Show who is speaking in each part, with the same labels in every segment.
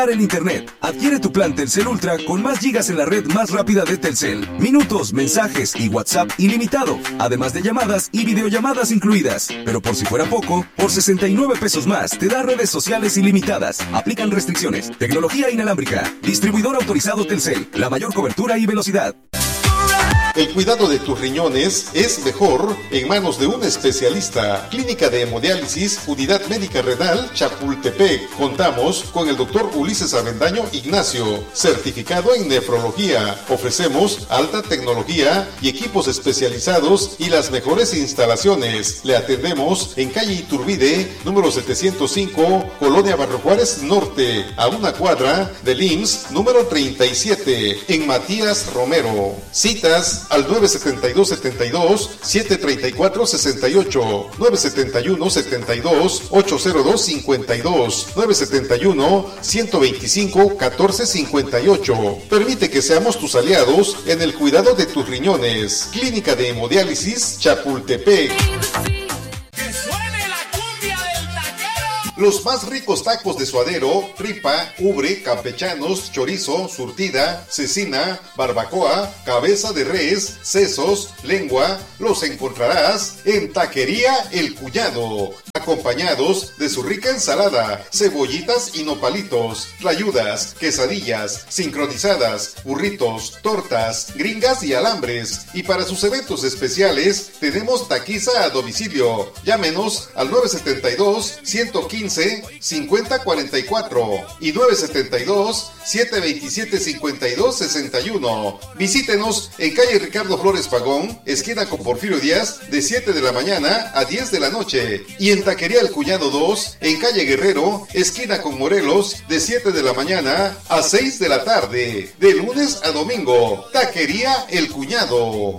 Speaker 1: El internet. Adquiere tu plan Telcel Ultra con más gigas en la red más rápida de Telcel. Minutos, mensajes y WhatsApp ilimitado. Además de llamadas y videollamadas incluidas. Pero por si fuera poco, por 69 pesos más te da redes sociales ilimitadas. Aplican restricciones. Tecnología inalámbrica. Distribuidor autorizado Telcel. La mayor cobertura y velocidad.
Speaker 2: El cuidado de tus riñones es mejor en manos de un especialista. Clínica de Hemodiálisis, Unidad Médica Renal, Chapultepec. Contamos con el doctor Ulises Avendaño Ignacio, certificado en nefrología. Ofrecemos alta tecnología y equipos especializados y las mejores instalaciones. Le atendemos en calle Iturbide, número 705, Colonia Barrio Juárez Norte, a una cuadra del IMSS, número 37, en Matías Romero. Citas al 972-72-734-68, 971-72-802-52, 971-125-1458. Permite que seamos tus aliados en el cuidado de tus riñones. Clínica de Hemodiálisis, Chapultepec. Los más ricos tacos de suadero, tripa, ubre, campechanos, chorizo, surtida, cecina, barbacoa, cabeza de res, sesos, lengua, los encontrarás en Taquería El Cuñado, acompañados de su rica ensalada, cebollitas y nopalitos, rayudas, quesadillas, sincronizadas, burritos, tortas, gringas y alambres. Y para sus eventos especiales, tenemos taquiza a domicilio. Llámenos al 972-115-5044 y 972-727-5261. Visítenos en calle Ricardo Flores Pagón, esquina con Porfirio Díaz, de 7 de la mañana a 10 de la noche. Y en Taquería El Cuñado 2, en calle Guerrero, esquina con Morelos, de 7 de la mañana a 6 de la tarde, de lunes a domingo. Taquería El Cuñado.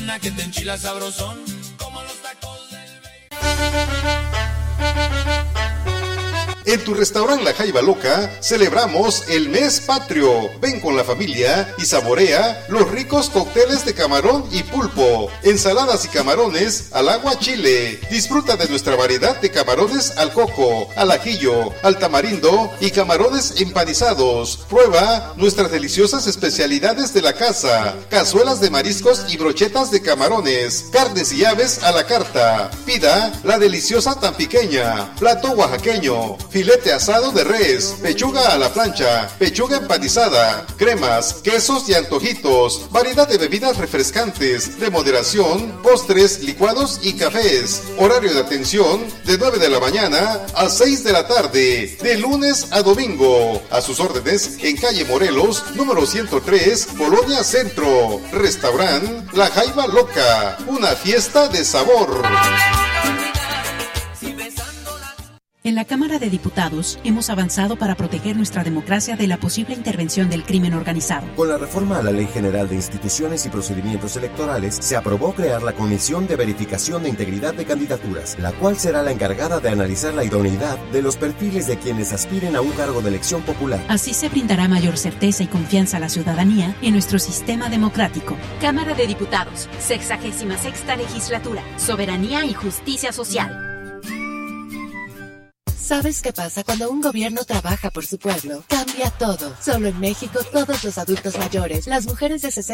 Speaker 2: En tu restaurante La Jaiba Loca celebramos el mes patrio. Ven con la familia y saborea los ricos cócteles de camarón y pulpo, ensaladas y camarones al agua chile. Disfruta de nuestra variedad de camarones al coco, al ajillo, al tamarindo y camarones empanizados. Prueba nuestras deliciosas especialidades de la casa: cazuelas de mariscos y brochetas de camarones, carnes y aves a la carta. Pida la deliciosa tampiqueña, plato oaxaqueño, filete asado de res, pechuga a la plancha, pechuga empanizada, cremas, quesos y antojitos, variedad de bebidas refrescantes, de moderación, postres, licuados y cafés. Horario de atención de 9 de la mañana a 6 de la tarde, de lunes a domingo. A sus órdenes en calle Morelos, número 103, Colonia Centro. Restaurant La Jaiba Loca, una fiesta de sabor.
Speaker 3: En la Cámara de Diputados hemos avanzado para proteger nuestra democracia de la posible intervención del crimen organizado.
Speaker 4: Con la reforma a la Ley General de Instituciones y Procedimientos Electorales, se aprobó crear la Comisión de Verificación de Integridad de Candidaturas, la cual será la encargada de analizar la idoneidad de los perfiles de quienes aspiren a un cargo de elección popular.
Speaker 3: Así se brindará mayor certeza y confianza a la ciudadanía en nuestro sistema democrático.
Speaker 5: Cámara de Diputados, 66ª Legislatura, Soberanía y Justicia Social.
Speaker 6: ¿Sabes qué pasa cuando un gobierno trabaja por su pueblo? Cambia todo. Solo en México, todos los adultos mayores, las mujeres de 60